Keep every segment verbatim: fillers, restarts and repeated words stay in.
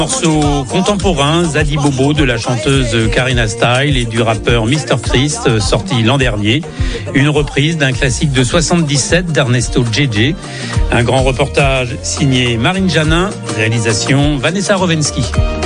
Morceau contemporain, Zadi Bobo de la chanteuse Karina Style et du rappeur mister Christ, sorti l'an dernier. Une reprise d'un classique de soixante-dix-sept d'Ernesto Djedje. Un grand reportage signé Marine Janin, réalisation Vanessa Rovensky.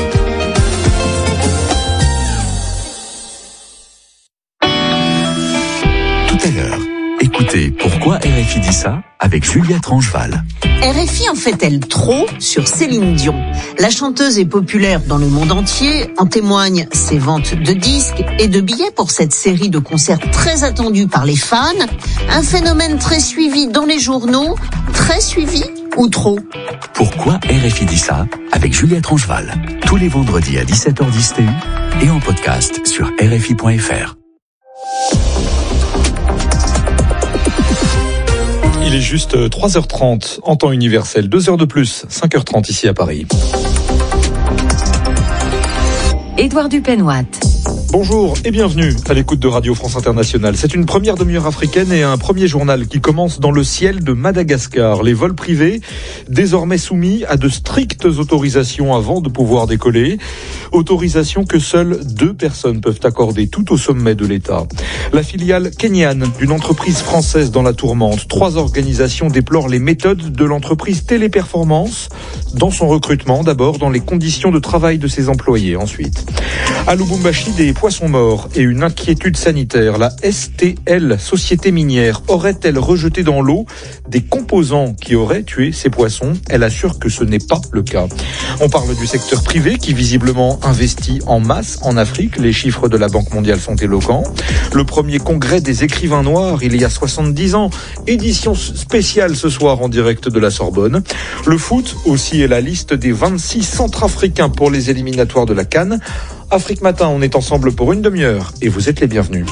Tout à l'heure, écoutez Pourquoi R F I dit ça avec Juliette Rangeval. R F I en fait-elle trop sur Céline Dion? La chanteuse est populaire dans le monde entier, en témoignent ses ventes de disques et de billets pour cette série de concerts très attendus par les fans. Un phénomène très suivi dans les journaux, très suivi ou trop? Pourquoi R F I dit ça avec Juliette Rangeval. Tous les vendredis à dix-sept heures dix T U et en podcast sur R F I point F R. Il est juste trois heures trente en temps universel, deux heures de plus, cinq heures trente ici à Paris. Édouard Dupenoit. Bonjour et bienvenue à l'écoute de Radio France Internationale. C'est une première demi-heure africaine et un premier journal qui commence dans le ciel de Madagascar. Les vols privés, désormais soumis à de strictes autorisations avant de pouvoir décoller. Autorisations que seules deux personnes peuvent accorder tout au sommet de l'État. La filiale kenyane d'une entreprise française dans la tourmente. Trois organisations déplorent les méthodes de l'entreprise Téléperformance dans son recrutement, d'abord dans les conditions de travail de ses employés ensuite. À Lubumbashi, des poissons morts et une inquiétude sanitaire. La S T L, société minière, aurait-elle rejeté dans l'eau des composants qui auraient tué ces poissons? Elle assure que ce n'est pas le cas. On parle du secteur privé qui visiblement investit en masse en Afrique. Les chiffres de la Banque mondiale sont éloquents. Le premier congrès des écrivains noirs il y a soixante-dix ans. Édition spéciale ce soir en direct de la Sorbonne. Le foot aussi est la liste des vingt-six centrafricains pour les éliminatoires de la CAN. Afrique Matin, on est ensemble pour une demi-heure et vous êtes les bienvenus.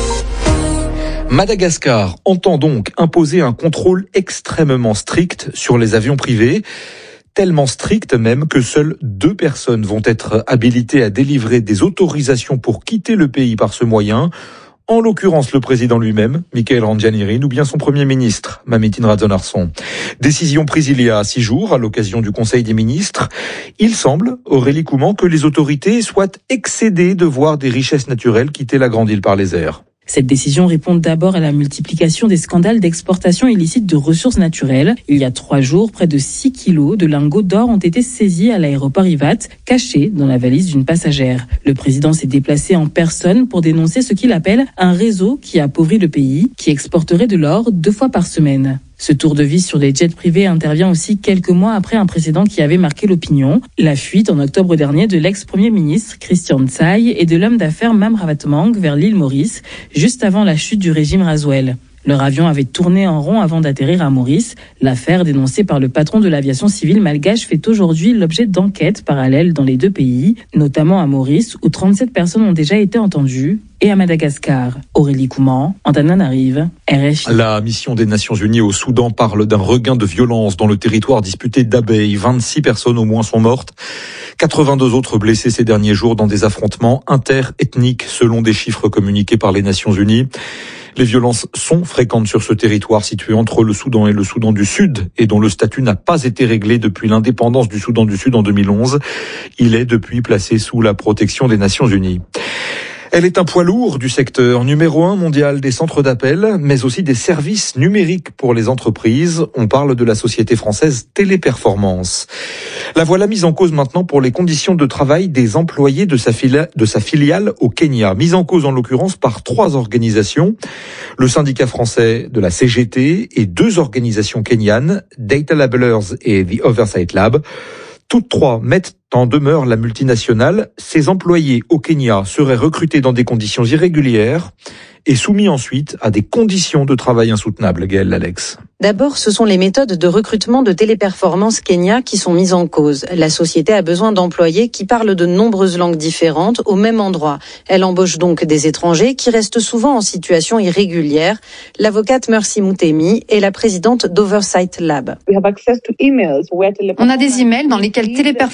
Madagascar entend donc imposer un contrôle extrêmement strict sur les avions privés, tellement strict même que seules deux personnes vont être habilitées à délivrer des autorisations pour quitter le pays par ce moyen. En l'occurrence, le président lui-même, Michael Randrianirina, ou bien son premier ministre, Mamikine Radzonarsson. Décision prise il y a six jours, à l'occasion du Conseil des ministres. Il semble, Aurélie Couman, que les autorités soient excédées de voir des richesses naturelles quitter la grande île par les airs. Cette décision répond d'abord à la multiplication des scandales d'exportation illicite de ressources naturelles. Il y a trois jours, près de six kilos de lingots d'or ont été saisis à l'aéroport Ivat, cachés dans la valise d'une passagère. Le président s'est déplacé en personne pour dénoncer ce qu'il appelle un réseau qui appauvrit le pays, qui exporterait de l'or deux fois par semaine. Ce tour de vis sur les jets privés intervient aussi quelques mois après un précédent qui avait marqué l'opinion, la fuite en octobre dernier de l'ex-premier ministre Christian Tsai et de l'homme d'affaires Mam Ravatmang vers l'île Maurice, juste avant la chute du régime Raswell. Leur avion avait tourné en rond avant d'atterrir à Maurice. L'affaire, dénoncée par le patron de l'aviation civile malgache, fait aujourd'hui l'objet d'enquêtes parallèles dans les deux pays, notamment à Maurice, où trente-sept personnes ont déjà été entendues, et à Madagascar. Aurélie Couman, Antananarive, R F I. La mission des Nations Unies au Soudan parle d'un regain de violence dans le territoire disputé d'Abeille. vingt-six personnes au moins sont mortes, quatre-vingt-deux autres blessées ces derniers jours dans des affrontements interethniques, selon des chiffres communiqués par les Nations Unies. Les violences sont fréquentes sur ce territoire situé entre le Soudan et le Soudan du Sud et dont le statut n'a pas été réglé depuis l'indépendance du Soudan du Sud en deux mille onze. Il est depuis placé sous la protection des Nations Unies. Elle est un poids lourd du secteur, numéro un mondial des centres d'appel, mais aussi des services numériques pour les entreprises. On parle de la société française Téléperformance. La voilà mise en cause maintenant pour les conditions de travail des employés de sa filiale, de sa filiale au Kenya. Mise en cause en l'occurrence par trois organisations. Le syndicat français de la C G T et deux organisations kenyanes, Data Labelers et The Oversight Lab. Toutes trois mettent en demeure la multinationale. Ses employés au Kenya seraient recrutés dans des conditions irrégulières et soumis ensuite à des conditions de travail insoutenables. Gaëlle Alex. D'abord, ce sont les méthodes de recrutement de Téléperformance Kenya qui sont mises en cause. La société a besoin d'employés qui parlent de nombreuses langues différentes au même endroit. Elle embauche donc des étrangers qui restent souvent en situation irrégulière. L'avocate Mercy Mutemi est la présidente d'Oversight Lab. On a des emails dans lesquels Téléperformance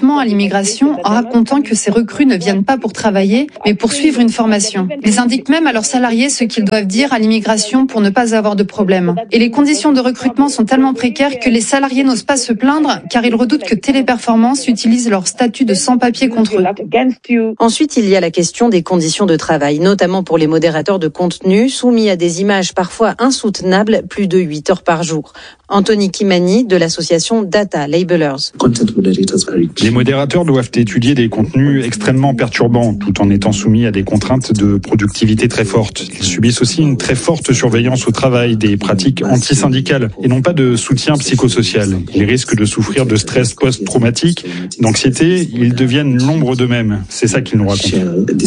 recrutement à l'immigration en racontant que ces recrues ne viennent pas pour travailler, mais pour suivre une formation. Ils indiquent même à leurs salariés ce qu'ils doivent dire à l'immigration pour ne pas avoir de problème. Et les conditions de recrutement sont tellement précaires que les salariés n'osent pas se plaindre car ils redoutent que Téléperformance utilise leur statut de sans-papier contre eux. Ensuite, il y a la question des conditions de travail, notamment pour les modérateurs de contenu soumis à des images parfois insoutenables, plus de huit heures par jour. Anthony Kimani de l'association Data Labelers. Les modérateurs doivent étudier des contenus extrêmement perturbants tout en étant soumis à des contraintes de productivité très fortes. Ils subissent aussi une très forte surveillance au travail, des pratiques antisyndicales et non pas de soutien psychosocial. Ils risquent de souffrir de stress post-traumatique, d'anxiété, ils deviennent l'ombre d'eux-mêmes. C'est ça qu'ils nous racontent.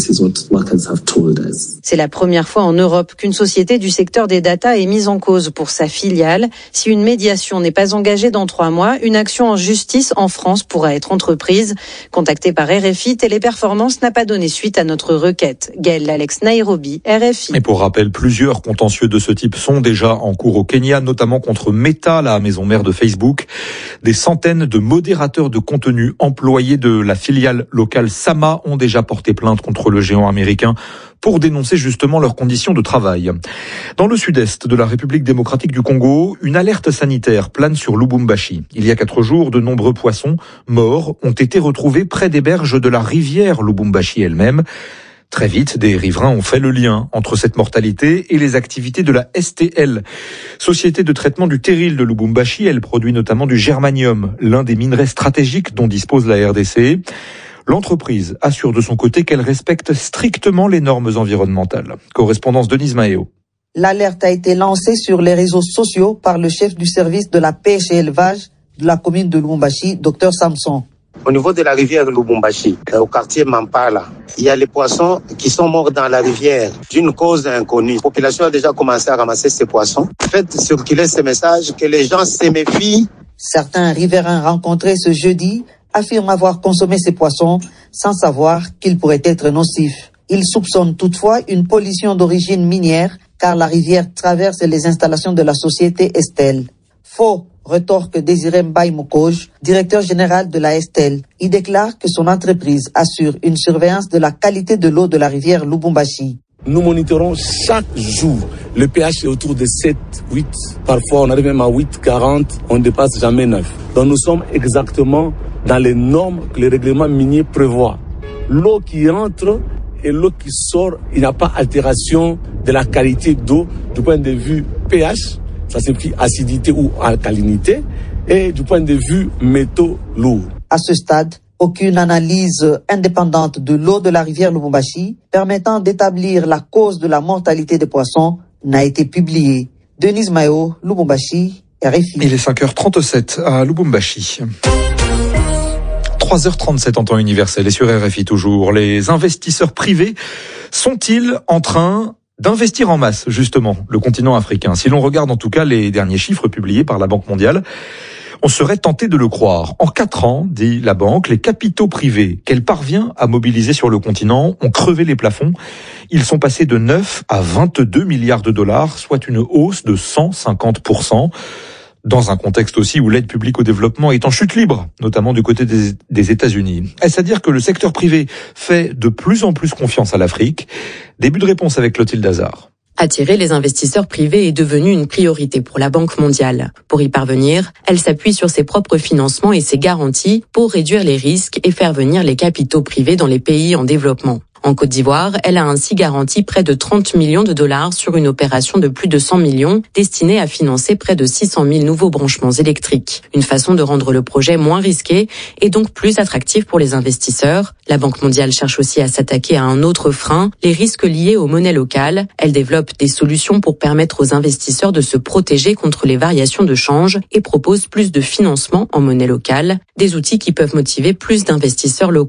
C'est la première fois en Europe qu'une société du secteur des data est mise en cause pour sa filiale. Si une médiation n'est pas engagée dans trois mois, une action en justice en France pourra être entreprise. Contacté par R F I, Téléperformance n'a pas donné suite à notre requête. Gaël Alex, Nairobi, R F I. Et pour rappel, plusieurs contentieux de ce type sont déjà en cours au Kenya, notamment contre Meta, la maison mère de Facebook. Des centaines de modérateurs de contenu employés de la filiale locale Sama ont déjà porté plainte contre le géant américain pour dénoncer justement leurs conditions de travail. Dans le sud-est de la République démocratique du Congo, une alerte sanitaire plane sur Lubumbashi. Il y a quatre jours, de nombreux poissons morts ont été retrouvés près des berges de la rivière Lubumbashi elle-même. Très vite, des riverains ont fait le lien entre cette mortalité et les activités de la S T L, société de traitement du terril de Lubumbashi. Elle produit notamment du germanium, l'un des minerais stratégiques dont dispose la R D C. L'entreprise assure de son côté qu'elle respecte strictement les normes environnementales. Correspondance Denise Maheo. L'alerte a été lancée sur les réseaux sociaux par le chef du service de la pêche et élevage de la commune de Lubumbashi, docteur Samson. Au niveau de la rivière Lubumbashi, au quartier Mampala, il y a les poissons qui sont morts dans la rivière d'une cause inconnue. La population a déjà commencé à ramasser ces poissons. Faites circuler ces messages que les gens se méfient. Certains riverains rencontrés ce jeudi affirment avoir consommé ces poissons sans savoir qu'ils pourraient être nocifs. Ils soupçonnent toutefois une pollution d'origine minière car la rivière traverse les installations de la société Estelle. Faux, retorque Désiré Mbaye Mokoj, directeur général de la Estelle. Il déclare que son entreprise assure une surveillance de la qualité de l'eau de la rivière Lubumbashi. Nous monitorons chaque jour. Le pH est autour de sept, huit. Parfois, on arrive même à huit, quarante. On ne dépasse jamais neuf. Donc, nous sommes exactement dans les normes que le règlement minier prévoit. L'eau qui entre et l'eau qui sort, il n'y a pas altération de la qualité d'eau du point de vue pH, ça signifie acidité ou alcalinité, et du point de vue métaux lourds. À ce stade, aucune analyse indépendante de l'eau de la rivière Lubumbashi permettant d'établir la cause de la mortalité des poissons n'a été publiée. Denise Maheo, Lubumbashi, R F I. Il est cinq heures trente-sept à Lubumbashi. trois heures trente-sept en temps universel et sur R F I toujours. Les investisseurs privés sont-ils en train d'investir en masse, justement, le continent africain? Si l'on regarde en tout cas les derniers chiffres publiés par la Banque mondiale, on serait tenté de le croire. En quatre ans, dit la Banque, les capitaux privés qu'elle parvient à mobiliser sur le continent ont crevé les plafonds. Ils sont passés de neuf à vingt-deux milliards de dollars, soit une hausse de cent cinquante pour cent. Dans un contexte aussi où l'aide publique au développement est en chute libre, notamment du côté des, des États-Unis. Est-ce à dire que le secteur privé fait de plus en plus confiance à l'Afrique? Début de réponse avec Clotilde Hazard. Attirer les investisseurs privés est devenu une priorité pour la Banque mondiale. Pour y parvenir, elle s'appuie sur ses propres financements et ses garanties pour réduire les risques et faire venir les capitaux privés dans les pays en développement. En Côte d'Ivoire, elle a ainsi garanti près de trente millions de dollars sur une opération de plus de cent millions destinée à financer près de six cent mille nouveaux branchements électriques. Une façon de rendre le projet moins risqué et donc plus attractif pour les investisseurs. La Banque mondiale cherche aussi à s'attaquer à un autre frein, les risques liés aux monnaies locales. Elle développe des solutions pour permettre aux investisseurs de se protéger contre les variations de change et propose plus de financement en monnaie locale, des outils qui peuvent motiver plus d'investisseurs locaux.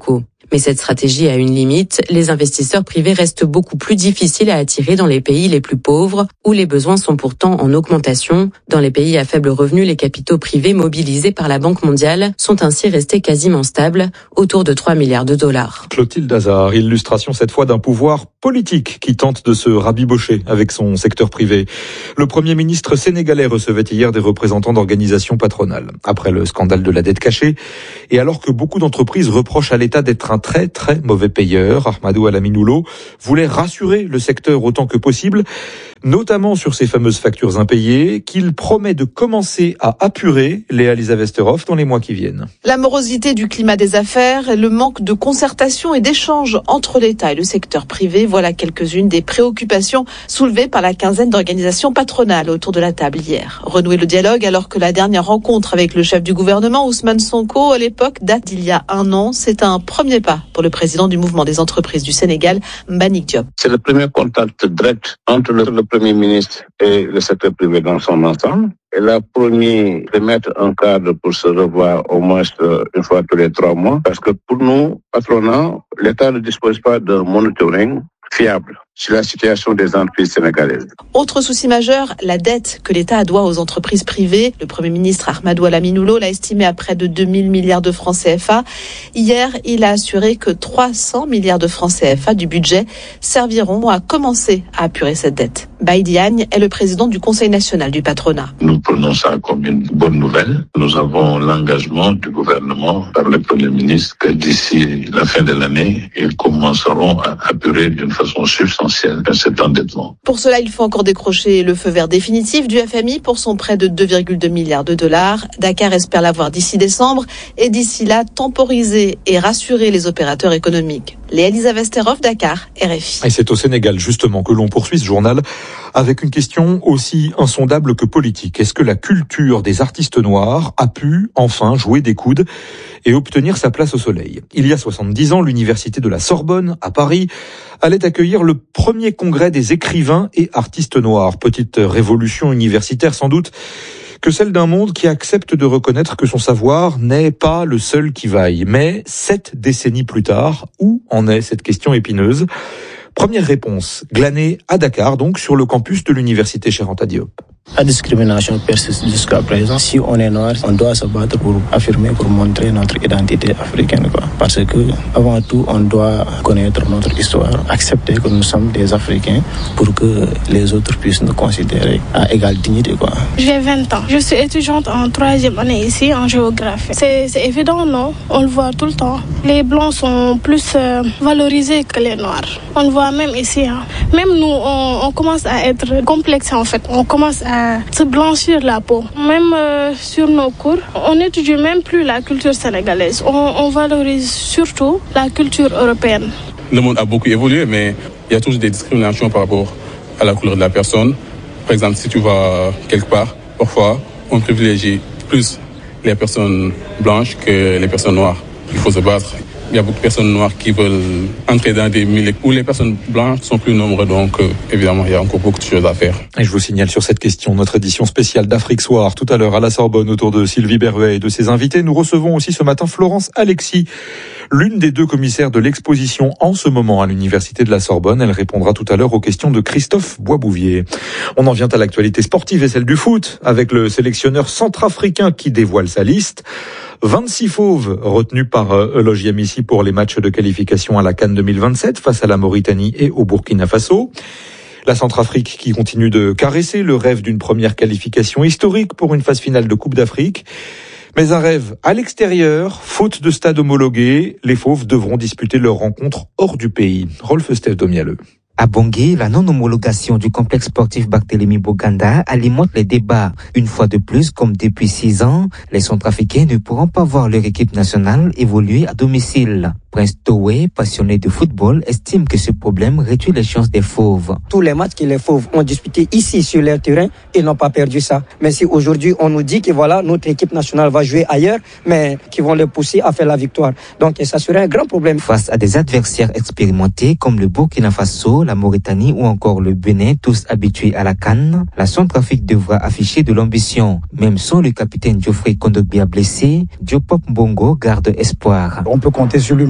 Mais cette stratégie a une limite. Les investisseurs privés restent beaucoup plus difficiles à attirer dans les pays les plus pauvres, où les besoins sont pourtant en augmentation. Dans les pays à faible revenu, les capitaux privés mobilisés par la Banque mondiale sont ainsi restés quasiment stables, autour de trois milliards de dollars. Clotilde Hazard, illustration cette fois d'un pouvoir politique qui tente de se rabibocher avec son secteur privé. Le Premier ministre sénégalais recevait hier des représentants d'organisations patronales. Après le scandale de la dette cachée, et alors que beaucoup d'entreprises reprochent à l'État d'être un très très mauvais payeur, Ahmadou Alaminoulo voulait rassurer le secteur autant que possible, notamment sur ces fameuses factures impayées, qu'il promet de commencer à apurer. Léa Lisa Westerhoff dans les mois qui viennent. La morosité du climat des affaires, le manque de concertation et d'échange entre l'État et le secteur privé, voilà quelques-unes des préoccupations soulevées par la quinzaine d'organisations patronales autour de la table hier. Renouer le dialogue alors que la dernière rencontre avec le chef du gouvernement, Ousmane Sonko, à l'époque date d'il y a un an, c'est un premier pas pour le président du mouvement des entreprises du Sénégal, Mbagnick Diop. C'est le premier contact direct entre le, le Premier ministre et le secteur privé dans son ensemble. Elle a promis de mettre un cadre pour se revoir au moins une fois tous les trois mois. Parce que pour nous, patronat, l'État ne dispose pas d'un monitoring fiable sur la situation des entreprises sénégalaises. Autre souci majeur, la dette que l'État doit aux entreprises privées. Le Premier ministre Ahmadou Alaminoulo l'a estimé à près de deux mille milliards de francs C F A. Hier, il a assuré que trois cents milliards de francs C F A du budget serviront à commencer à apurer cette dette. Baï Diagne est le président du Conseil national du patronat. Nous prenons ça comme une bonne nouvelle. Nous avons l'engagement du gouvernement par le Premier ministre que d'ici la fin de l'année, ils commenceront à apurer d'une façon substantielle cet endettement. Pour cela, il faut encore décrocher le feu vert définitif du F M I pour son prêt de deux virgule deux milliards de dollars. Dakar espère l'avoir d'ici décembre et d'ici là, temporiser et rassurer les opérateurs économiques. Léa Lisa Westerhoff, Dakar, R F I. Et c'est au Sénégal, justement, que l'on poursuit ce journal avec une question aussi insondable que politique. Est-ce que la culture des artistes noirs a pu, enfin, jouer des coudes et obtenir sa place au soleil? Il y a soixante-dix ans, l'université de la Sorbonne, à Paris, allait accueillir le premier congrès des écrivains et artistes noirs. Petite révolution universitaire, sans doute, que celle d'un monde qui accepte de reconnaître que son savoir n'est pas le seul qui vaille. Mais sept décennies plus tard, où en est cette question épineuse? Première réponse, glanée à Dakar, donc sur le campus de l'université Cheikh Anta Diop. La discrimination persiste jusqu'à présent. Si on est noir, on doit se battre pour affirmer, pour montrer notre identité africaine, quoi. Parce que, avant tout, on doit connaître notre histoire, accepter que nous sommes des Africains pour que les autres puissent nous considérer à égale dignité, quoi. J'ai vingt ans. Je suis étudiante en troisième année ici, en géographie. C'est, c'est évident, non? On le voit tout le temps. Les Blancs sont plus euh, valorisés que les Noirs. On le voit même ici, hein. Même nous, on, on commence à être complexés, en fait. On commence à se blanchir la peau. Même euh, sur nos cours, on n'étudie même plus la culture sénégalaise. On, on valorise surtout la culture européenne. Le monde a beaucoup évolué, mais il y a toujours des discriminations par rapport à la couleur de la personne. Par exemple, si tu vas quelque part, parfois, on privilégie plus les personnes blanches que les personnes noires. Il faut se battre. Il y a beaucoup de personnes noires qui veulent entrer dans des milieux où les personnes blanches sont plus nombreuses. Donc, euh, évidemment, il y a encore beaucoup de choses à faire. Et je vous signale sur cette question notre édition spéciale d'Afrique Soir tout à l'heure à la Sorbonne autour de Sylvie Berruet et de ses invités. Nous recevons aussi ce matin Florence Alexis, l'une des deux commissaires de l'exposition en ce moment à l'université de la Sorbonne. Elle répondra tout à l'heure aux questions de Christophe Boisbouvier. On en vient à l'actualité sportive et celle du foot avec le sélectionneur centrafricain qui dévoile sa liste. vingt-six fauves retenus par Eloge Yamissi pour les matchs de qualification à la CAN deux mille vingt-sept face à la Mauritanie et au Burkina Faso. La Centrafrique qui continue de caresser le rêve d'une première qualification historique pour une phase finale de Coupe d'Afrique. Mais un rêve à l'extérieur, faute de stade homologué, les fauves devront disputer leur rencontre hors du pays. Rolf Steph Domialeux. À Bangui, la non-homologation du complexe sportif Barthélemy Boganda alimente les débats. Une fois de plus, comme depuis six ans, les Centrafricains ne pourront pas voir leur équipe nationale évoluer à domicile. Prince Towe, passionné de football, estime que ce problème réduit les chances des fauves. Tous les matchs que les fauves ont disputés ici sur leur terrain, ils n'ont pas perdu ça. Mais si aujourd'hui on nous dit que voilà, notre équipe nationale va jouer ailleurs, mais qui vont les pousser à faire la victoire. Donc ça serait un grand problème. Face à des adversaires expérimentés comme le Burkina Faso, la Mauritanie ou encore le Bénin, tous habitués à la CAN, la Centrafrique devra afficher de l'ambition. Même sans le capitaine Geoffrey Kondogbia blessé, Diopop Mbongo garde espoir. On peut compter sur lui,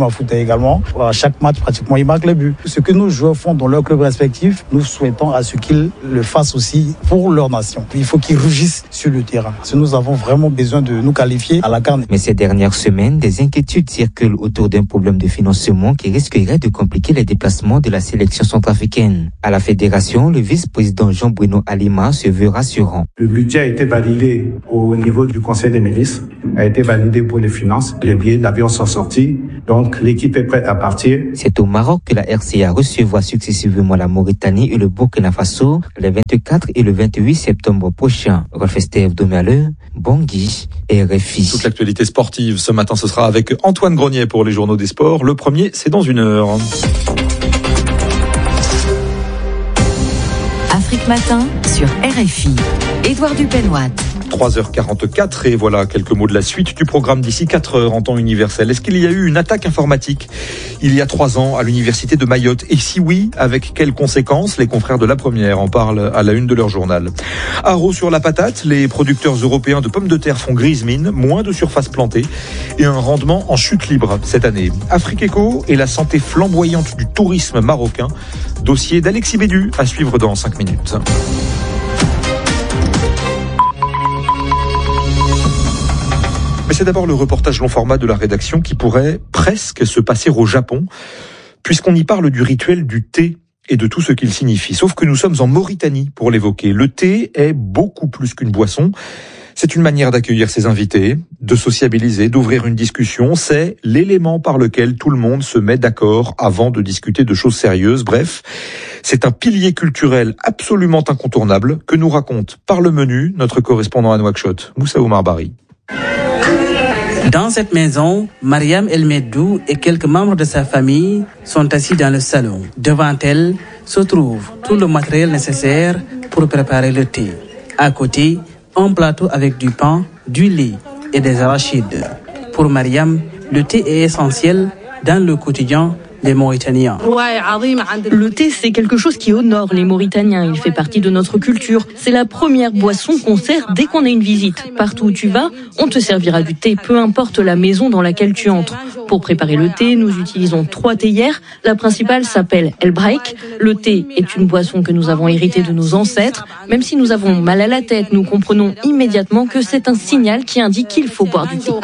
Bafouta également. À chaque match, pratiquement, ils marquent le but. Ce que nos joueurs font dans leurs clubs respectifs, nous souhaitons à ce qu'ils le fassent aussi pour leur nation. Il faut qu'ils rougissent sur le terrain. Parce que nous avons vraiment besoin de nous qualifier à la CAN. Mais ces dernières semaines, des inquiétudes circulent autour d'un problème de financement qui risquerait de compliquer les déplacements de la sélection centrafricaine. À la fédération, le vice-président Jean-Bruno Alima se veut rassurant. Le budget a été validé au niveau du Conseil des ministres, a été validé pour les finances. Les billets d'avion sont sortis, donc l'équipe est prête à partir. C'est au Maroc que la R C A recevra successivement la Mauritanie et le Burkina Faso les vingt-quatre et le vingt-huit septembre prochains. Rolf Estève Domerle, Bangui et R F I. Toute l'actualité sportive ce matin, ce sera avec Antoine Grenier pour les journaux des sports. Le premier, c'est dans une heure. Afrique Matin sur R F I. Édouard Dupenoit. trois heures quarante-quatre et voilà quelques mots de la suite du programme d'ici quatre heures en temps universel. Est-ce qu'il y a eu une attaque informatique il y a trois ans à l'université de Mayotte? Et si oui, avec quelles conséquences? Les confrères de La Première en parlent à la une de leur journal. Haro sur la patate, les producteurs européens de pommes de terre font grise mine, moins de surface plantée et un rendement en chute libre cette année. Afrique Éco et la santé flamboyante du tourisme marocain. Dossier d'Alexis Bédu à suivre dans cinq minutes. Mais c'est d'abord le reportage long format de la rédaction qui pourrait presque se passer au Japon, puisqu'on y parle du rituel du thé et de tout ce qu'il signifie. Sauf que nous sommes en Mauritanie pour l'évoquer. Le thé est beaucoup plus qu'une boisson. C'est une manière d'accueillir ses invités, de sociabiliser, d'ouvrir une discussion. C'est l'élément par lequel tout le monde se met d'accord avant de discuter de choses sérieuses. Bref, c'est un pilier culturel absolument incontournable que nous raconte par le menu notre correspondant à Nouakchott, Moussa Oumar Bari. Dans cette maison, Mariam El Meddou et quelques membres de sa famille sont assis dans le salon. Devant elle se trouve tout le matériel nécessaire pour préparer le thé. À côté, un plateau avec du pain, du lait et des arachides. Pour Mariam, le thé est essentiel dans le quotidien des Mauritaniens. Le thé, c'est quelque chose qui honore les Mauritaniens. Il fait partie de notre culture. C'est la première boisson qu'on sert dès qu'on a une visite. Partout où tu vas, on te servira du thé, peu importe la maison dans laquelle tu entres. Pour préparer le thé, nous utilisons trois théières. La principale s'appelle El Braik. Le thé est une boisson que nous avons héritée de nos ancêtres. Même si nous avons mal à la tête, nous comprenons immédiatement que c'est un signal qui indique qu'il faut boire du thé.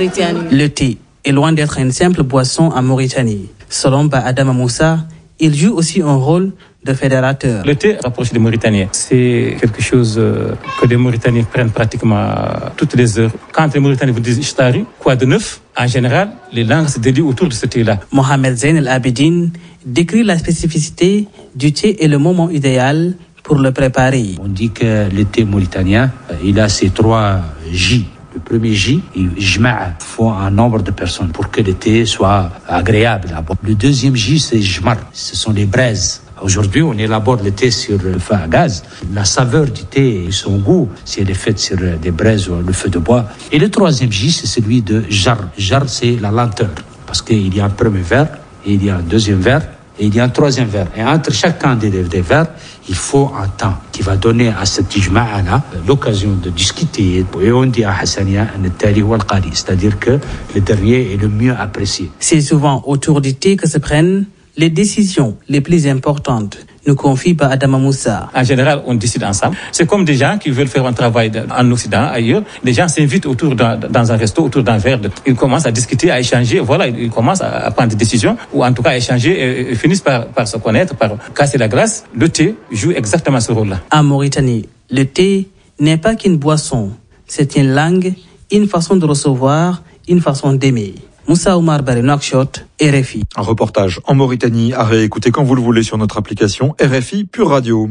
Le thé est loin d'être une simple boisson en Mauritanie. Selon Ba Adama Moussa, il joue aussi un rôle de fédérateur. Le thé rapproche des Mauritaniens. C'est quelque chose que les Mauritaniens prennent pratiquement toutes les heures. Quand les Mauritaniens vous disent Ishtari, quoi de neuf, en général, les langues se délient autour de ce thé-là. Mohamed Zain El Abidine décrit la spécificité du thé et le moment idéal pour le préparer. On dit que le thé mauritanien, il a ces trois J. Le premier J, il faut un nombre de personnes pour que le thé soit agréable. Le deuxième J, c'est jmar, ce sont les braises. Aujourd'hui, on élabore le thé sur le feu à gaz. La saveur du thé et son goût, si elle est faite sur des braises ou le feu de bois. Et le troisième J, c'est celui de jar. Jar, c'est la lenteur. Parce qu'il y a un premier verre, et il y a un deuxième verre, et il y a un troisième verre. Et entre chacun des, des verres, il faut un temps qui va donner à cette ijma'a-là l'occasion de discuter. Et on dit à Hassania, c'est-à-dire que le dernier est le mieux apprécié. C'est souvent autour du thé que se prennent les décisions les plus importantes, nous confie pas Adama Moussa. En général, on décide ensemble. C'est comme des gens qui veulent faire un travail en Occident, ailleurs. Les gens s'invitent autour d'un, dans un resto, autour d'un verre. Ils commencent à discuter, à échanger. Voilà, ils commencent à prendre des décisions, ou en tout cas à échanger, et, et finissent par, par se connaître, par casser la glace. Le thé joue exactement ce rôle-là. En Mauritanie, le thé n'est pas qu'une boisson. C'est une langue, une façon de recevoir, une façon d'aimer. Moussa Oumar Bari, Nouakchott, R F I. Un reportage en Mauritanie à réécouter quand vous le voulez sur notre application R F I Pure Radio.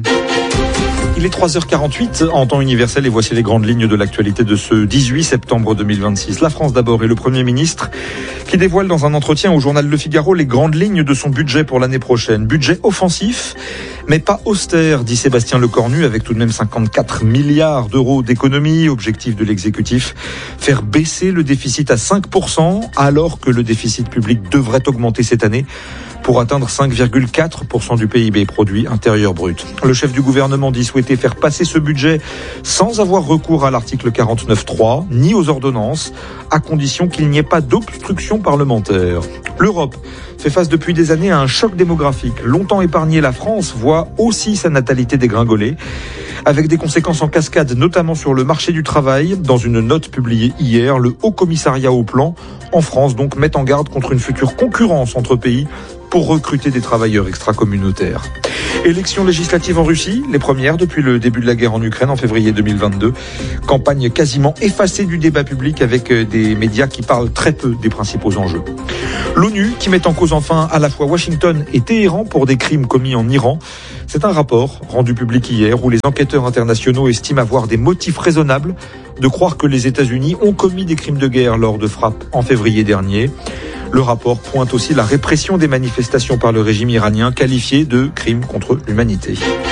Il est trois heures quarante-huit en temps universel et voici les grandes lignes de l'actualité de ce dix-huit septembre deux mille vingt-six. La France d'abord et le Premier ministre qui dévoile dans un entretien au journal Le Figaro les grandes lignes de son budget pour l'année prochaine. Budget offensif, mais pas austère, dit Sébastien Lecornu, avec tout de même cinquante-quatre milliards d'euros d'économie. Objectif de l'exécutif, faire baisser le déficit à cinq pour cent alors que le déficit public devrait augmenter cette année pour atteindre cinq virgule quatre pour cent du P I B, produit intérieur brut. Le chef du gouvernement dit souhaiter faire passer ce budget sans avoir recours à l'article quarante-neuf point trois, ni aux ordonnances, à condition qu'il n'y ait pas d'obstruction parlementaire. L'Europe fait face depuis des années à un choc démographique. Longtemps épargnée, la France voit aussi sa natalité dégringoler, avec des conséquences en cascade, notamment sur le marché du travail. Dans une note publiée hier, le Haut Commissariat au Plan, en France, donc, met en garde contre une future concurrence entre pays pour recruter des travailleurs extra-communautaires. Élections législatives en Russie, les premières depuis le début de la guerre en Ukraine en février deux mille vingt-deux. Campagne quasiment effacée du débat public avec des médias qui parlent très peu des principaux enjeux. L'ONU qui met en cause enfin à la fois Washington et Téhéran pour des crimes commis en Iran. C'est un rapport rendu public hier où les enquêteurs internationaux estiment avoir des motifs raisonnables de croire que les États-Unis ont commis des crimes de guerre lors de frappes en février dernier. Le rapport pointe aussi la répression des manifestations par le régime iranien, qualifié de crime contre l'humanité.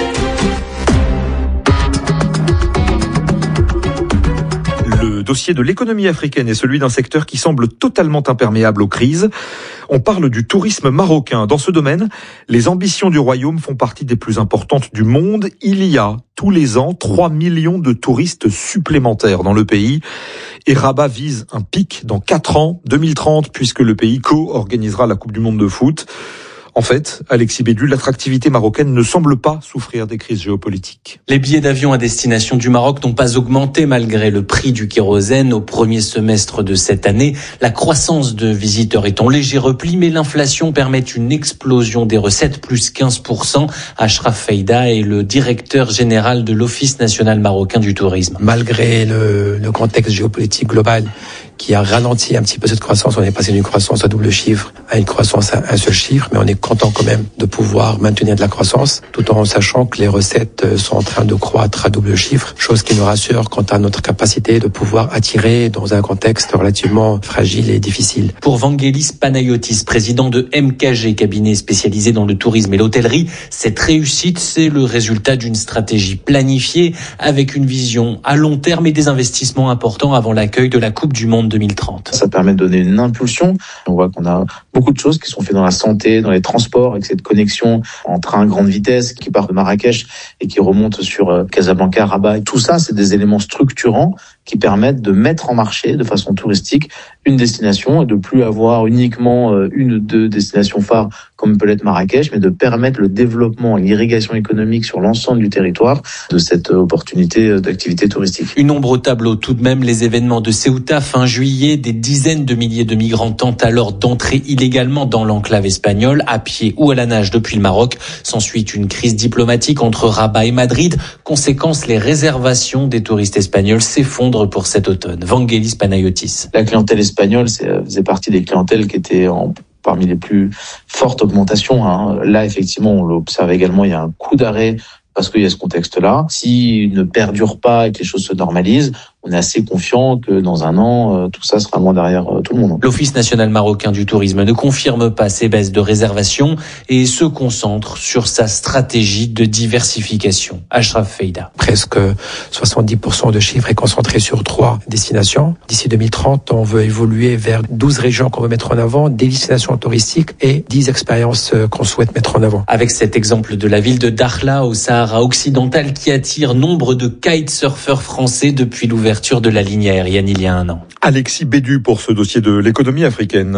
Le dossier de l'économie africaine est celui d'un secteur qui semble totalement imperméable aux crises. On parle du tourisme marocain. Dans ce domaine, les ambitions du royaume font partie des plus importantes du monde. Il y a tous les ans trois millions de touristes supplémentaires dans le pays. Et Rabat vise un pic dans quatre ans, deux mille trente, puisque le pays co-organisera la Coupe du Monde de foot. En fait, Alexis Bédu, l'attractivité marocaine ne semble pas souffrir des crises géopolitiques. Les billets d'avion à destination du Maroc n'ont pas augmenté malgré le prix du kérosène au premier semestre de cette année. La croissance de visiteurs est en léger repli, mais l'inflation permet une explosion des recettes, plus quinze pour cent. Achraf Feida est le directeur général de l'Office national marocain du tourisme. Malgré le, le contexte géopolitique global qui a ralenti un petit peu cette croissance, on est passé d'une croissance à double chiffre à une croissance à un seul chiffre, mais on est content quand même de pouvoir maintenir de la croissance, tout en sachant que les recettes sont en train de croître à double chiffre, chose qui nous rassure quant à notre capacité de pouvoir attirer dans un contexte relativement fragile et difficile. Pour Vangelis Panayotis, président de M K G, cabinet spécialisé dans le tourisme et l'hôtellerie, cette réussite, c'est le résultat d'une stratégie planifiée avec une vision à long terme et des investissements importants avant l'accueil de la Coupe du Monde deux mille trente. Ça permet de donner une impulsion. On voit qu'on a beaucoup de choses qui sont faites dans la santé, dans les transports, avec cette connexion en train grande vitesse qui part de Marrakech et qui remonte sur Casablanca, Rabat. Tout ça, c'est des éléments structurants qui permettent de mettre en marché de façon touristique une destination et de plus avoir uniquement une ou deux destinations phares comme peut l'être Marrakech, mais de permettre le développement et l'irrigation économique sur l'ensemble du territoire de cette opportunité d'activité touristique. Une ombre au tableau tout de même, les événements de Ceuta fin juillet, des dizaines de milliers de migrants tentent alors d'entrer illégalement dans l'enclave espagnole, à pied ou à la nage depuis le Maroc. S'ensuit une crise diplomatique entre Rabat et Madrid. Conséquence, les réservations des touristes espagnols s'effondrent pour cet automne. Vangelis Panayotis. La clientèle espagnole faisait partie des clientèles qui étaient en parmi les plus fortes augmentations. Hein. Là, effectivement, on l'observe également, il y a un coup d'arrêt parce qu'il y a ce contexte-là. S'il ne perdure pas et que les choses se normalisent, on est assez confiant que dans un an, tout ça sera loin derrière tout le monde. L'Office national marocain du tourisme ne confirme pas ces baisses de réservation et se concentre sur sa stratégie de diversification. Achraf Feida. Presque soixante-dix pour cent de chiffre est concentré sur trois destinations. D'ici deux mille trente, on veut évoluer vers douze régions qu'on veut mettre en avant, des destinations touristiques et dix expériences qu'on souhaite mettre en avant. Avec cet exemple de la ville de Dakhla au Sahara occidental qui attire nombre de kitesurfers français depuis l'ouverture de la ligne aérienne il y a un an. Alexis Bédu pour ce dossier de l'économie africaine.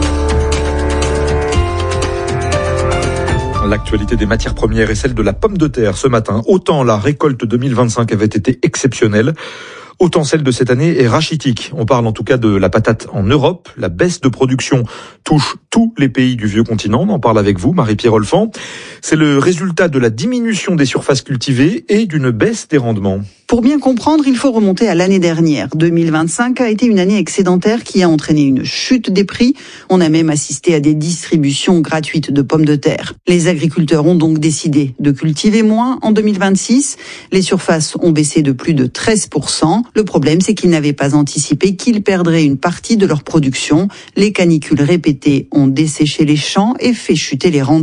L'actualité des matières premières est celle de la pomme de terre ce matin. Autant la récolte deux mille vingt-cinq avait été exceptionnelle, autant celle de cette année est rachitique. On parle en tout cas de la patate en Europe. La baisse de production touche tous les pays du vieux continent. On en parle avec vous, Marie-Pierre Olfan. C'est le résultat de la diminution des surfaces cultivées et d'une baisse des rendements. Pour bien comprendre, il faut remonter à l'année dernière. deux mille vingt-cinq a été une année excédentaire qui a entraîné une chute des prix. On a même assisté à des distributions gratuites de pommes de terre. Les agriculteurs ont donc décidé de cultiver moins en deux mille vingt-six. Les surfaces ont baissé de plus de treize pour cent. Le problème, c'est qu'ils n'avaient pas anticipé qu'ils perdraient une partie de leur production. Les canicules répétées ont desséché les champs et fait chuter les rendements.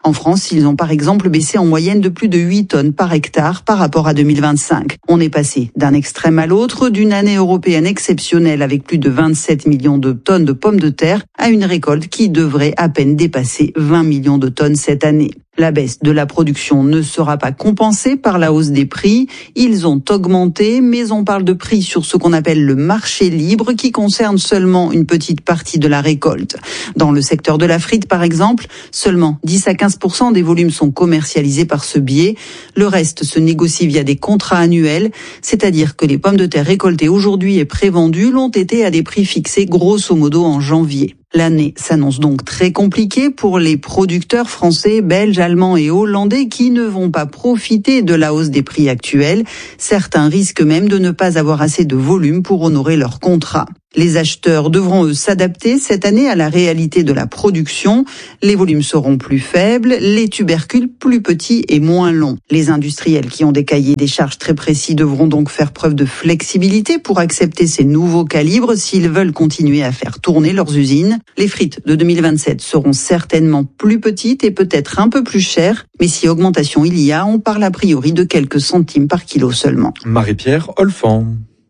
En France, ils ont par exemple baissé en moyenne de plus de huit tonnes par hectare par rapport à deux mille vingt-cinq. On est passé d'un extrême à l'autre, d'une année européenne exceptionnelle avec plus de vingt-sept millions de tonnes de pommes de terre à une récolte qui devrait à peine dépasser vingt millions de tonnes cette année. La baisse de la production ne sera pas compensée par la hausse des prix. Ils ont augmenté, mais on parle de prix sur ce qu'on appelle le marché libre qui concerne seulement une petite partie de la récolte. Dans le secteur de la frite, par exemple, seulement dix à quinze pour cent des volumes sont commercialisés par ce biais. Le reste se négocie via des contrats annuels, c'est-à-dire que les pommes de terre récoltées aujourd'hui et prévendues l'ont été à des prix fixés grosso modo en janvier. L'année s'annonce donc très compliquée pour les producteurs français, belges, allemands et hollandais qui ne vont pas profiter de la hausse des prix actuels. Certains risquent même de ne pas avoir assez de volume pour honorer leurs contrats. Les acheteurs devront eux s'adapter cette année à la réalité de la production. Les volumes seront plus faibles, les tubercules plus petits et moins longs. Les industriels qui ont des cahiers des charges très précis devront donc faire preuve de flexibilité pour accepter ces nouveaux calibres s'ils veulent continuer à faire tourner leurs usines. Les frites de deux mille vingt-sept seront certainement plus petites et peut-être un peu plus chères, mais si augmentation il y a, on parle a priori de quelques centimes par kilo seulement. Marie-Pierre Olfan.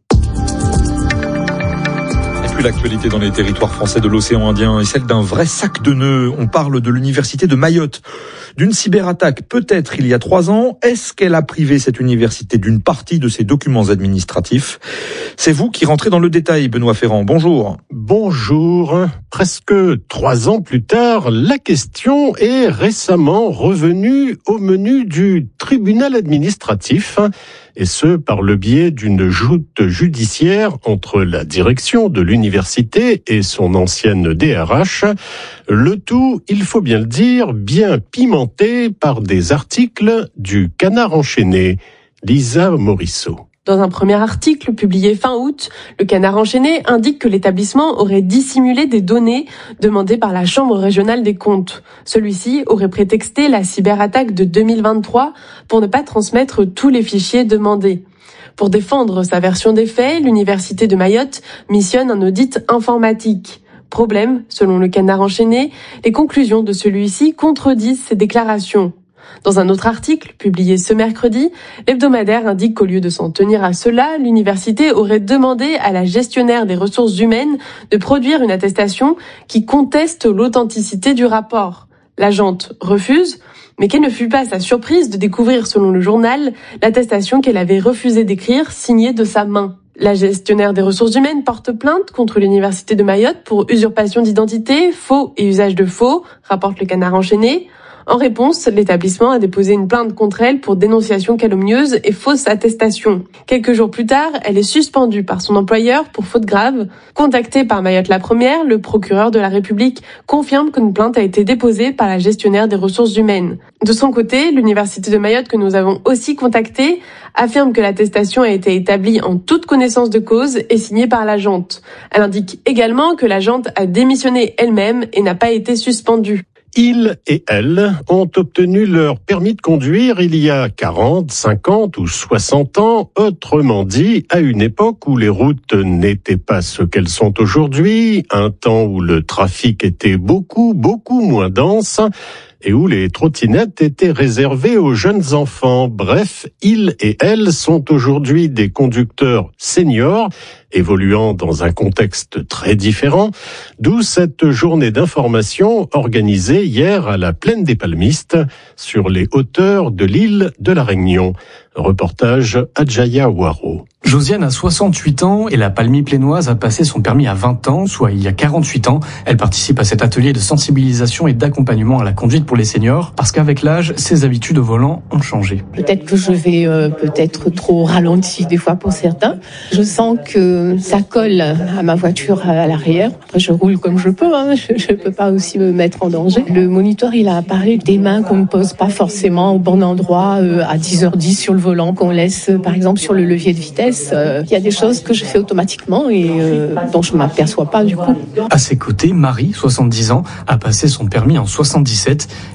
L'actualité dans les territoires français de l'océan Indien est celle d'un vrai sac de nœuds. On parle de l'université de Mayotte, d'une cyberattaque peut-être il y a trois ans. Est-ce qu'elle a privé cette université d'une partie de ses documents administratifs ? C'est vous qui rentrez dans le détail, Benoît Ferrand. Bonjour. Bonjour. Presque trois ans plus tard, la question est récemment revenue au menu du tribunal administratif. Et ce, par le biais d'une joute judiciaire entre la direction de l'université et son ancienne D R H. Le tout, il faut bien le dire, bien pimenté par des articles du Canard enchaîné. Lisa Morisseau. Dans un premier article publié fin août, le Canard enchaîné indique que l'établissement aurait dissimulé des données demandées par la Chambre régionale des comptes. Celui-ci aurait prétexté la cyberattaque de deux mille vingt-trois pour ne pas transmettre tous les fichiers demandés. Pour défendre sa version des faits, l'Université de Mayotte missionne un audit informatique. Problème, selon le Canard enchaîné, les conclusions de celui-ci contredisent ces déclarations. Dans un autre article, publié ce mercredi, l'hebdomadaire indique qu'au lieu de s'en tenir à cela, l'université aurait demandé à la gestionnaire des ressources humaines de produire une attestation qui conteste l'authenticité du rapport. L'agente refuse, mais quelle ne fut pas sa surprise de découvrir, selon le journal, l'attestation qu'elle avait refusé d'écrire, signée de sa main. La gestionnaire des ressources humaines porte plainte contre l'université de Mayotte pour usurpation d'identité, faux et usage de faux, rapporte le Canard enchaîné. En réponse, l'établissement a déposé une plainte contre elle pour dénonciation calomnieuse et fausse attestation. Quelques jours plus tard, elle est suspendue par son employeur pour faute grave. Contacté par Mayotte la Première, le procureur de la République confirme qu'une plainte a été déposée par la gestionnaire des ressources humaines. De son côté, l'université de Mayotte, que nous avons aussi contactée, affirme que l'attestation a été établie en toute connaissance de cause et signée par l'agente. Elle indique également que l'agente a démissionné elle-même et n'a pas été suspendue. Ils et elles ont obtenu leur permis de conduire il y a quarante, cinquante ou soixante ans, autrement dit, à une époque où les routes n'étaient pas ce qu'elles sont aujourd'hui, un temps où le trafic était beaucoup, beaucoup moins dense, et où les trottinettes étaient réservées aux jeunes enfants. Bref, ils et elles sont aujourd'hui des conducteurs seniors, évoluant dans un contexte très différent, d'où cette journée d'information organisée hier à la Plaine des Palmistes, sur les hauteurs de l'île de la Réunion. Reportage Adjaya Waro. Josiane a soixante-huit ans et la Palmie plénoise a passé son permis à vingt ans, soit il y a quarante-huit ans. Elle participe à cet atelier de sensibilisation et d'accompagnement à la conduite pour les seniors, parce qu'avec l'âge, ses habitudes au volant ont changé. Peut-être que je vais euh, peut-être trop ralenti des fois pour certains. Je sens que ça colle à ma voiture à l'arrière. Après, je roule comme je peux, hein. Je ne peux pas aussi me mettre en danger. Le moniteur, il a parlé des mains qu'on ne pose pas forcément au bon endroit euh, à dix heures dix sur le volant, qu'on laisse euh, par exemple sur le levier de vitesse. Il euh, y a des choses que je fais automatiquement et euh, dont je ne m'aperçois pas du coup. À ses côtés, Marie, soixante-dix ans, a passé son permis en soixante-dix-sept.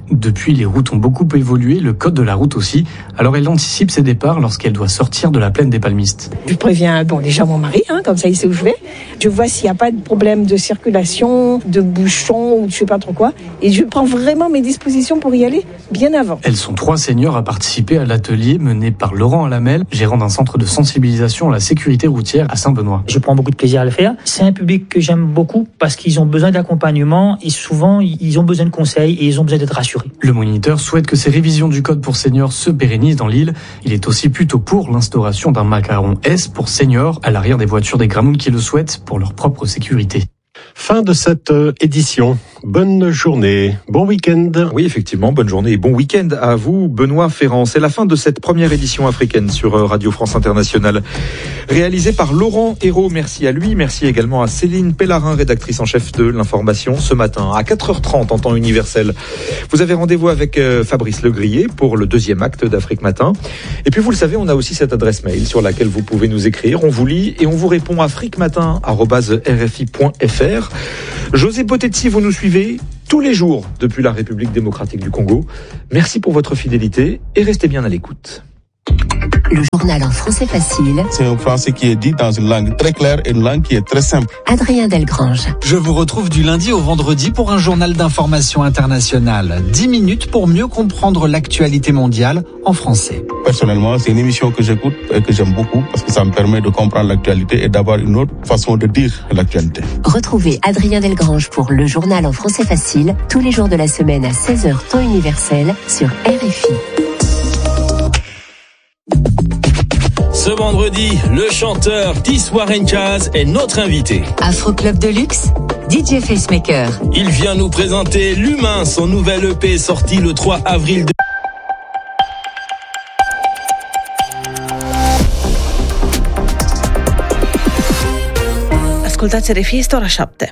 Depuis, les routes ont beaucoup évolué, le code de la route aussi. Alors elle anticipe ses départs lorsqu'elle doit sortir de la plaine des Palmistes. Je préviens bon, déjà mon mari, hein, comme ça il sait où je vais. Je vois s'il n'y a pas de problème de circulation, de bouchons ou je sais pas trop quoi. Et je prends vraiment mes dispositions pour y aller bien avant. Elles sont trois seniors à participer à l'atelier mené par Laurent Alamel, gérant d'un centre de sensibilisation à la sécurité routière à Saint-Benoît. Je prends beaucoup de plaisir à le faire. C'est un public que j'aime beaucoup parce qu'ils ont besoin d'accompagnement et souvent ils ont besoin de conseils et ils ont besoin d'être rassurés. Le moniteur souhaite que ces révisions du code pour seniors se pérennisent dans l'île. Il est aussi plutôt pour l'instauration d'un macaron S pour seniors à l'arrière des voitures des Gramounes qui le souhaitent pour leur propre sécurité. Fin de cette édition. Bonne journée, bon week-end. Oui, effectivement, bonne journée et bon week-end à vous, Benoît Ferrand. C'est la fin de cette première édition africaine sur Radio France Internationale, réalisée par Laurent Hérault. Merci à lui. Merci également à Céline Pellarin, rédactrice en chef de l'information ce matin. À quatre heures trente en temps universel, vous avez rendez-vous avec Fabrice Legrier pour le deuxième acte d'Afrique Matin. Et puis, vous le savez, on a aussi cette adresse mail sur laquelle vous pouvez nous écrire. On vous lit et on vous répond afriquematin arobase r f i point f r. José Potetsi, vous nous suivez tous les jours depuis la République démocratique du Congo. Merci pour votre fidélité et restez bien à l'écoute. Le journal en français facile. C'est un français qui est dit dans une langue très claire et une langue qui est très simple. Adrien Delgrange. Je vous retrouve du lundi au vendredi pour un journal d'information internationale. dix minutes pour mieux comprendre l'actualité mondiale en français. Personnellement, c'est une émission que j'écoute et que j'aime beaucoup parce que ça me permet de comprendre l'actualité et d'avoir une autre façon de dire l'actualité. Retrouvez Adrien Delgrange pour le journal en français facile tous les jours de la semaine à seize heures temps universel sur R F I. Ce vendredi, le chanteur T. Warren Jazz est notre invité. Afro Club de luxe, D J Facemaker. Il vient nous présenter L'Humain, son nouvel E P sorti le trois avril. De... Ascultați R F I, este ora șapte.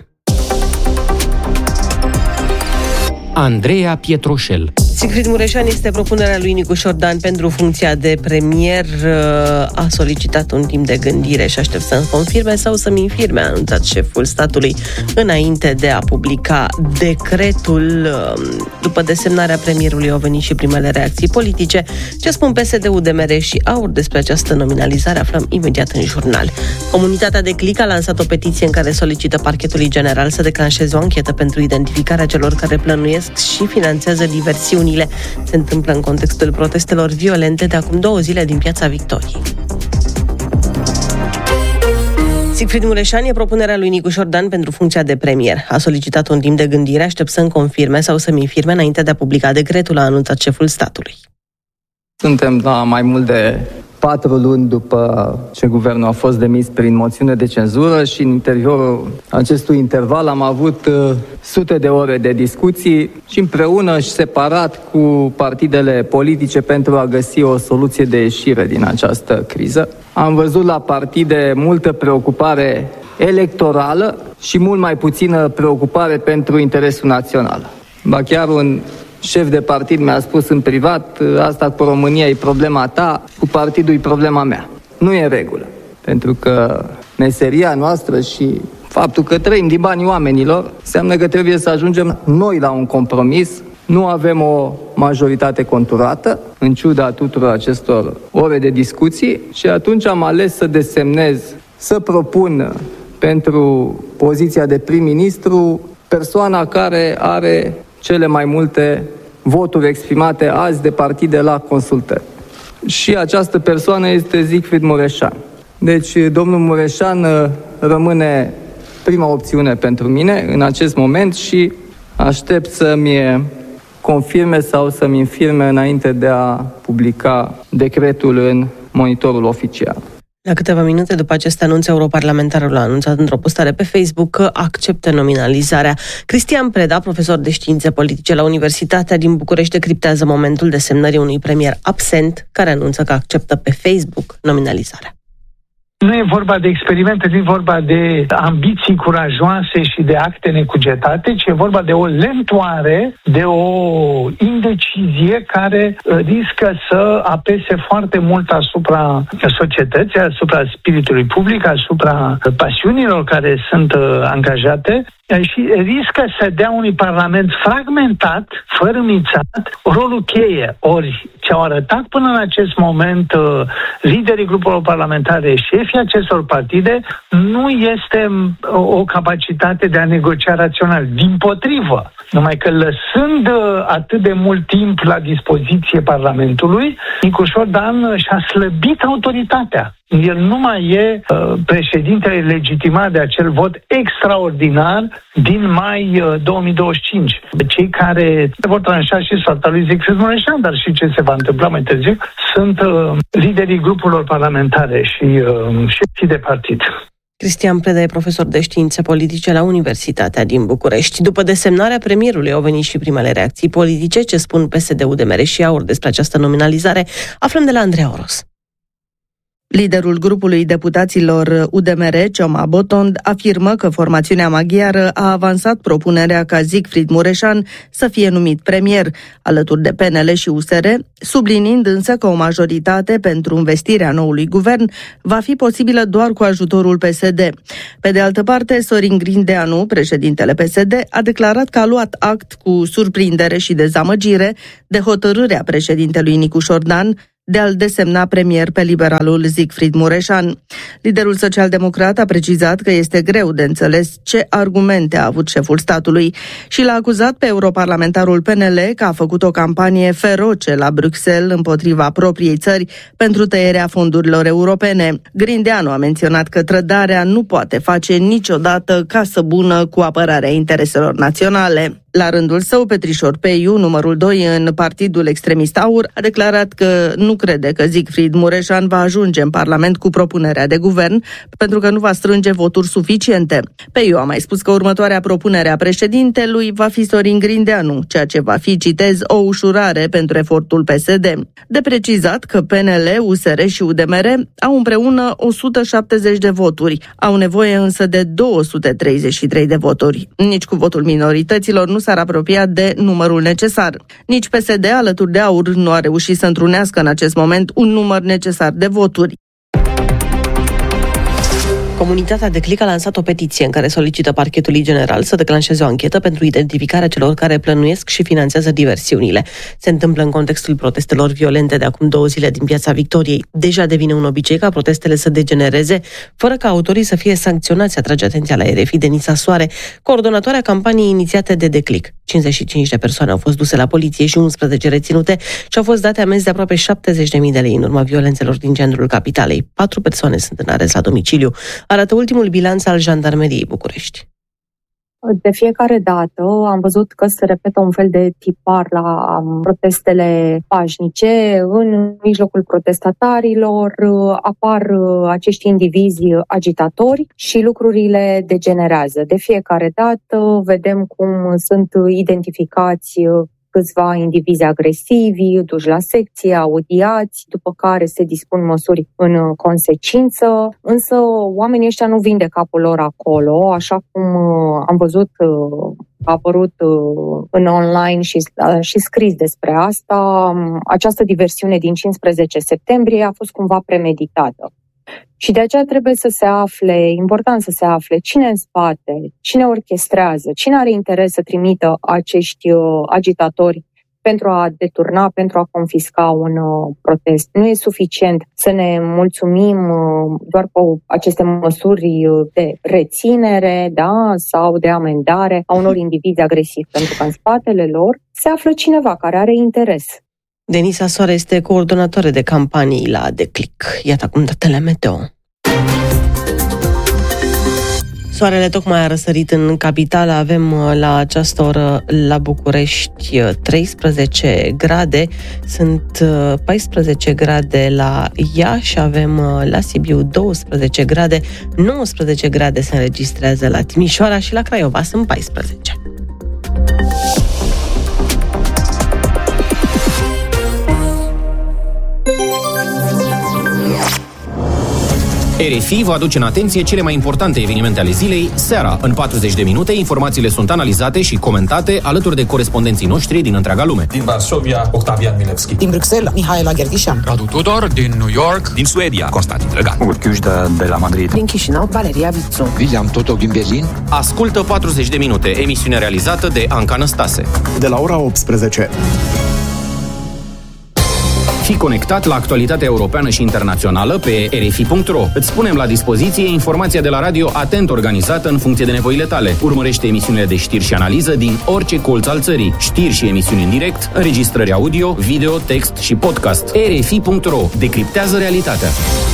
Andreea Pietroșel. Siegfried Mureșan este propunerea lui Nicu Șordan pentru funcția de premier. A solicitat un timp de gândire și aștept să-mi confirme sau să-mi infirme, a anunțat șeful statului înainte de a publica decretul. După desemnarea premierului au venit și primele reacții politice. Ce spun P S D-ul, D M R și AUR despre această nominalizare aflăm imediat în jurnal. Comunitatea de Click a lansat o petiție în care solicită Parchetului General să declanșeze o anchetă pentru identificarea celor care plănuiesc și finanțează diversiunile. Se întâmplă în contextul protestelor violente de acum două zile din Piața Victoriei. Siegfried Mureșan e propunerea lui Nicu Șordan pentru funcția de premier. A solicitat un timp de gândire, aștept să-mi confirme sau să-mi infirme înainte de a publica decretul, a anunțat șeful statului. Suntem la mai mult de patru luni după ce guvernul a fost demis prin moțiune de cenzură și în interiorul acestui interval am avut uh, sute de ore de discuții și împreună și separat cu partidele politice pentru a găsi o soluție de ieșire din această criză. Am văzut la partide multă preocupare electorală și mult mai puțină preocupare pentru interesul național. Ba chiar un șef de partid mi-a spus în privat, asta cu România e problema ta, cu partidul e problema mea. Nu e în regulă, pentru că meseria noastră și faptul că trăim din banii oamenilor înseamnă că trebuie să ajungem noi la un compromis. Nu avem o majoritate conturată, în ciuda tuturor acestor ore de discuții, și atunci am ales să desemnez, să propun pentru poziția de prim-ministru persoana care are cele mai multe voturi exprimate azi de partide la consultări. Și această persoană este Siegfried Mureșan. Deci, domnul Mureșan rămâne prima opțiune pentru mine în acest moment și aștept să-mi confirme sau să-mi infirme înainte de a publica decretul în monitorul oficial. La câteva minute după acest anunț, europarlamentarul a anunțat într-o postare pe Facebook că acceptă nominalizarea. Cristian Preda, profesor de științe politice la Universitatea din București, decriptează momentul desemnării unui premier absent, care anunță că acceptă pe Facebook nominalizarea. Nu e vorba de experimente, nu e vorba de ambiții curajoase și de acte necugetate, ci e vorba de o lentoare, de o indecizie care riscă să apese foarte mult asupra societății, asupra spiritului public, asupra pasiunilor care sunt angajate și riscă să dea unui parlament fragmentat, fărâmițat, rolul cheie. Ori ce au arătat până în acest moment liderii grupurilor parlamentare, șefii acestor partide, nu este o capacitate de a negocia rațional. Dimpotrivă, numai că lăsând atât de mult timp la dispoziție Parlamentului, Nicușor Dan și-a slăbit autoritatea. El nu mai e uh, președintele legitimat de acel vot extraordinar din mai uh, două mii douăzeci și cinci. Cei care vor tranșa și soarta lui Siegfried Mureșan, dar și ce se va întâmpla mai târziu, sunt uh, liderii grupurilor parlamentare și uh, șefii de partid. Cristian Preda e profesor de științe politice la Universitatea din București. După desemnarea premierului au venit și primele reacții politice. Ce spun P S D, U D M R și A U R despre această nominalizare? Aflăm de la Andreea Oros. Liderul grupului deputaților U D M R, Cioma Botond, afirmă că formațiunea maghiară a avansat propunerea ca Siegfried Mureșan să fie numit premier, alături de P N L și U S R, subliniind însă că o majoritate pentru învestirea noului guvern va fi posibilă doar cu ajutorul P S D. Pe de altă parte, Sorin Grindeanu, președintele P S D, a declarat că a luat act cu surprindere și dezamăgire de hotărârea președintelui Nicușor Dan de a-l desemna premier pe liberalul Siegfried Mureșan. Liderul social-democrat a precizat că este greu de înțeles ce argumente a avut șeful statului și l-a acuzat pe europarlamentarul P N L că a făcut o campanie feroce la Bruxelles împotriva propriei țări pentru tăierea fondurilor europene. Grindeanu a menționat că trădarea nu poate face niciodată casă bună cu apărarea intereselor naționale. La rândul său, Petrișor Peiu, numărul doi în partidul extremist A U R, a declarat că nu crede că Siegfried Mureșan va ajunge în Parlament cu propunerea de guvern, pentru că nu va strânge voturi suficiente. Peiu a mai spus că următoarea propunere a președintelui va fi Sorin Grindeanu, ceea ce va fi, citez, o ușurare pentru efortul P S D. De precizat că P N L, U S R și U D M R au împreună o sută șaptezeci de voturi, au nevoie însă de două sute treizeci și trei de voturi. Nici cu votul minorităților nu s-ar apropia de numărul necesar. Nici P S D, alături de A U R, nu a reușit să întrunească în acest moment un număr necesar de voturi. Comunitatea de Click a lansat o petiție în care solicită Parchetului General să declanșeze o anchetă pentru identificarea celor care plănuiesc și finanțează diversiunile. Se întâmplă în contextul protestelor violente de acum două zile din Piața Victoriei. Deja devine un obicei ca protestele să degenereze, fără ca autorii să fie sancționați, atrage atenția la R F I Denisa Soare, coordonatoarea campaniei inițiate de Declic. cincizeci și cinci de persoane au fost duse la poliție și unsprezece reținute și au fost date amenzi de aproape șaptezeci de mii de lei în urma violențelor din centrul capitalei. Patru persoane sunt în arest la domiciliu, arată ultimul bilanț al Jandarmeriei București. De fiecare dată am văzut că se repetă un fel de tipar la protestele pașnice. În mijlocul protestatarilor apar acești indivizi agitatori și lucrurile degenerează. De fiecare dată vedem cum sunt identificați câțiva indivizi agresivi, duși la secție, audiați, după care se dispun măsuri în consecință, însă oamenii ăștia nu vin de capul lor acolo, așa cum am văzut a apărut în online și, și scris despre asta. Această diversiune din cincisprezece septembrie a fost cumva premeditată. Și de aceea trebuie să se afle, important să se afle cine în spate, cine orchestrează, cine are interes să trimită acești uh, agitatori pentru a deturna, pentru a confisca un uh, protest. Nu e suficient să ne mulțumim uh, doar cu aceste măsuri de reținere, da, sau de amendare a unor indivizi agresivi, pentru că în spatele lor se află cineva care are interes. Denisa Soare este coordonatoare de campanii la Declic. Iată acum datele meteo. Soarele tocmai a răsărit în capitală, avem la această oră la București treisprezece grade, sunt paisprezece grade la Iași, avem la Sibiu douăsprezece grade, nouăsprezece grade se înregistrează la Timișoara și la Craiova sunt paisprezece. R F I vă aduce în atenție cele mai importante evenimente ale zilei, seara. În patruzeci de minute, informațiile sunt analizate și comentate alături de corespondenții noștri din întreaga lume. Din Varsovia, Octavian Milevski. Din Bruxelles, Mihaela Gherdișan. Radu Tudor, din New York. Din Suedia, Constantin Drăgan. Urchiușda de la Madrid. Din Chișinău, Valeria Vițu. William Totov din Berlin. Ascultă patruzeci de minute, emisiune realizată de Anca Năstase. De la ora optsprezece. Fii conectat la actualitatea europeană și internațională pe r f i punct r o. Îți punem la dispoziție informația de la radio atent organizată în funcție de nevoile tale. Urmărește emisiunile de știri și analiză din orice colț al țării. Știri și emisiuni în direct, înregistrări audio, video, text și podcast. r f i punct r o. Decriptează realitatea.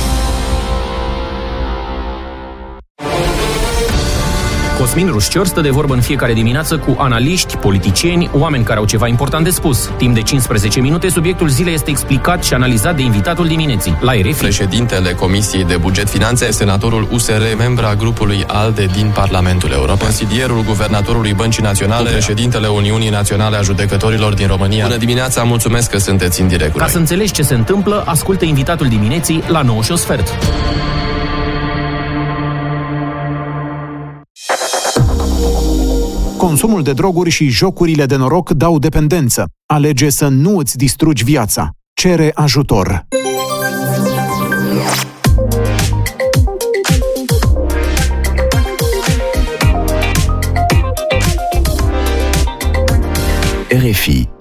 Cosmin Rușcior stă de vorbă în fiecare dimineață cu analiști, politicieni, oameni care au ceva important de spus. Timp de cincisprezece minute, subiectul zilei este explicat și analizat de invitatul dimineții. La R F I. Președintele Comisiei de Buget Finanțe, senatorul U S R, membra grupului ALDE din Parlamentul European, consilierul guvernatorului Băncii Naționale, președintele Uniunii Naționale a Judecătorilor din România. Bună dimineața, mulțumesc că sunteți în direct. Ca să înțelegi ce se întâmplă, ascultă invitatul dimineții la nouă și un sfert. Consumul de droguri și jocurile de noroc dau dependență. Alege să nu îți distrugi viața. Cere ajutor. R F I